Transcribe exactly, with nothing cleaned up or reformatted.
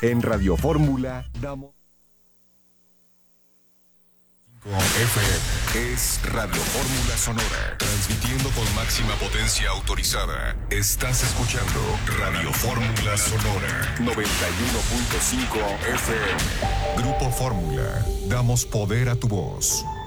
En Radio Fórmula damos... F M es Radio Fórmula Sonora, transmitiendo con máxima potencia autorizada. Estás escuchando Radio Fórmula Sonora noventa y uno punto cinco F M. Grupo Fórmula, damos poder a tu voz.